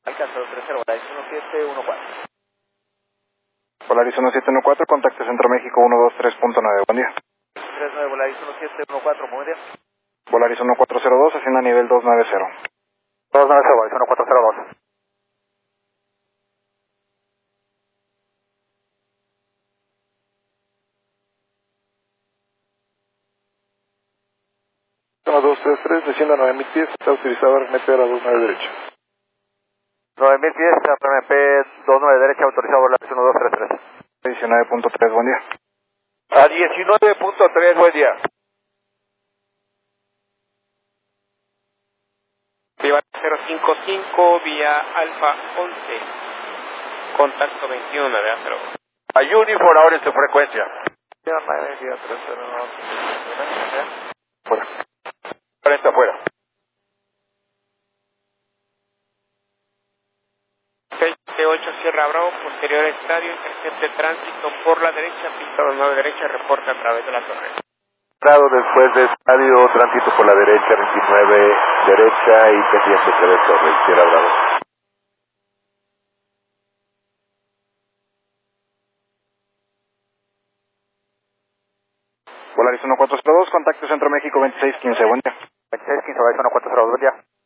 Alcanza 230, Volaris 1714. Volaris 1714, contacto Centro México 123.9, buen día. 39, Volaris 1714, muy bien. Volaris 1402, hacienda nivel 290. 290, Volaris 1402. Zona 233, descienda 9000 pies, está utilizado RNP a la 29 derecha. 9000 pies, RMP 29 derecha, autorizado Volaris 1233. 19.3, buen día. A 19.3, buen día. Viva 055, vía Alfa 11, contacto 21, ¿verdad? Pero... A Unifor ahora en su frecuencia. Fuera. 40 afuera. 678 Sierra Bravo, posterior estadio, intercepte tránsito por la derecha, pista 29 derecha, reporta a través de la torre. Después de estadio, tránsito por la derecha, 29 derecha y pendiente 3 Torres, Sierra Bravo. Volaris 1402, contacto Centro México 2615, buen día. 2615, Volaris 1402, buen día.